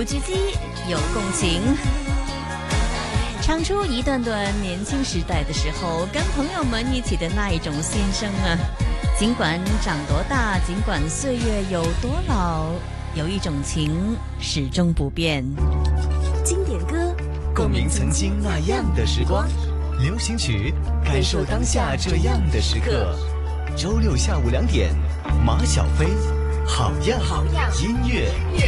知己，有共情，唱出一段段年轻时代的时候跟朋友们一起的那一种心声啊。尽管长多大，尽管岁月有多老，有一种情始终不变。 经典歌， 共鸣曾经那样的时光；流行曲，感受当下这样的时刻。周六下午2点，马小飞，好样音乐。